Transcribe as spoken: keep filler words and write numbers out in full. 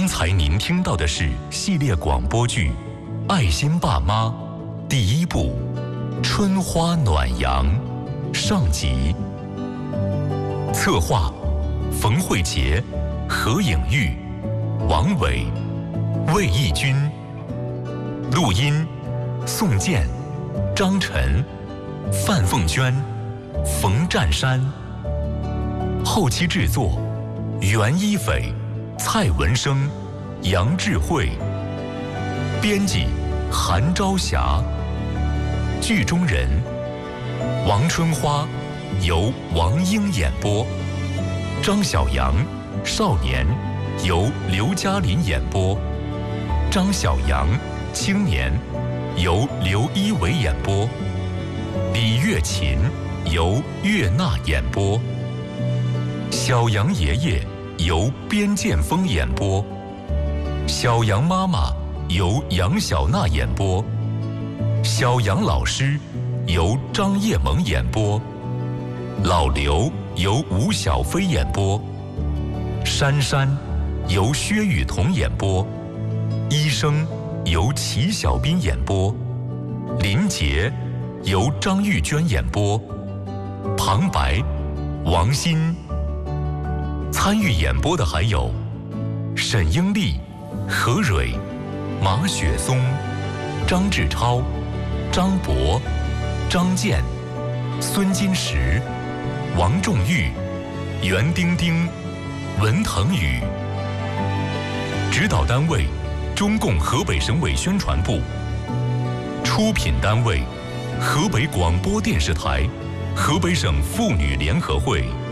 刚才您听到的是系列广播剧《爱心爸妈》第一部《春花暖阳》上集。策划：冯慧杰、何颖玉、王伟、魏义军。录音：宋健、张晨、范凤娟、冯占山。后期制作：袁一斐、蔡文生、杨智慧。编辑：韩朝霞。剧中人：王春花由王英演播，张小阳少年由刘嘉林演播，张小阳青年由刘一伟演播，李月琴由岳娜演播，小杨爷爷由边建峰演播，小杨妈妈由杨小娜演播，小杨老师由张叶萌演播，老刘由吴小飞演播，珊珊由薛雨桐演播，医生由齐小斌演播，林杰由张玉娟演播，旁白王鑫。参与演播的还有沈英丽、何蕊、马雪松、张志超、张博、张健、孙金石、王仲玉、袁丁丁、文腾宇。指导单位：中共河北省委宣传部。出品单位：河北广播电视台、河北省妇女联合会。